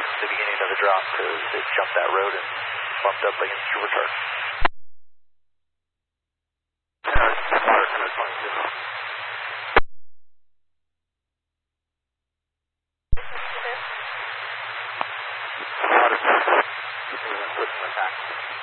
the beginning of the drop because it jumped that road and bumped up against your retard. Water. Put in the back.